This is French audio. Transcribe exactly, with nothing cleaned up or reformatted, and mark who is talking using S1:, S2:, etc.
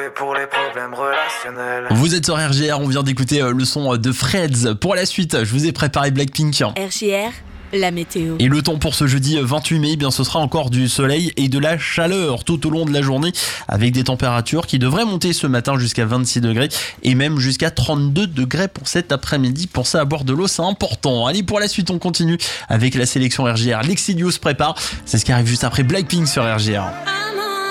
S1: doué pour les problèmes relationnels.
S2: Vous êtes sur R G R, on vient d'écouter le son de Freds. Pour la suite, je vous ai préparé Blackpink.
S3: R G R, la météo.
S2: Et le temps pour ce jeudi vingt-huit mai, eh bien ce sera encore du soleil et de la chaleur tout au long de la journée, avec des températures qui devraient monter ce matin jusqu'à vingt-six degrés et même jusqu'à trente-deux degrés pour cet après-midi. Pensez à boire de l'eau, c'est important. Allez, pour la suite, on continue avec la sélection R G R. Lexidius se prépare, c'est ce qui arrive juste après Blackpink sur R G R.